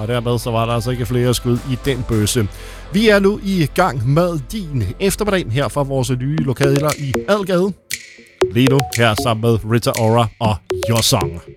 og dermed så var der altså ikke flere skud i den bøsse. Vi er nu i gang med din eftermiddag her fra vores nye lokaler i Algade. Lige nu her sammen med Rita Ora og Your Song.